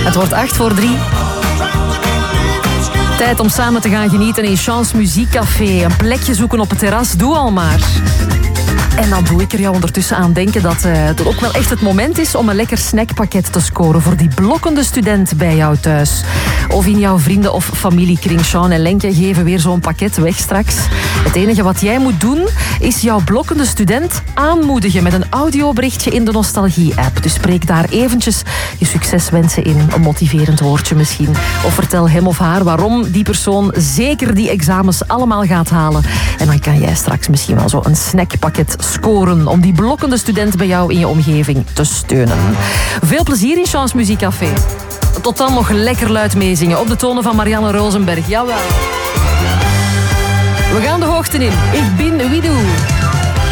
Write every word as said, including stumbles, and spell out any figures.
Het wordt acht voor drie. Tijd om samen te gaan genieten in Chance Muziekcafé. Een plekje zoeken op het terras, doe al maar. En dan doe ik er jou ondertussen aan denken dat uh, het ook wel echt het moment is om een lekker snackpakket te scoren voor die blokkende student bij jou thuis. Of in jouw vrienden- of familiekring. Sean en Lenke geven weer zo'n pakket weg straks. Het enige wat jij moet doen is jouw blokkende student aanmoedigen met een audioberichtje in de Nostalgie-app. Dus spreek daar eventjes je succeswensen in. Een motiverend woordje misschien. Of vertel hem of haar waarom die persoon zeker die examens allemaal gaat halen. En dan kan jij straks misschien wel zo een snackpakket scoren om die blokkende student bij jou in je omgeving te steunen. Veel plezier in Chance Muziekcafé. Tot dan nog lekker luid meezingen op de tonen van Marianne Rosenberg. Jawel. We gaan de hoogte in. Ik ben Widoe.